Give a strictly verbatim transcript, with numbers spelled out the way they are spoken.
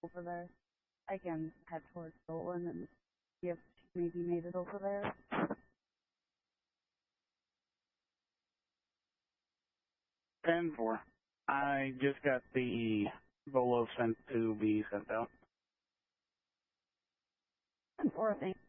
over there. I can head towards Dolan and see if she maybe made it over there. ten four. I just got the Volo sent to be sent out. ten four, thanks.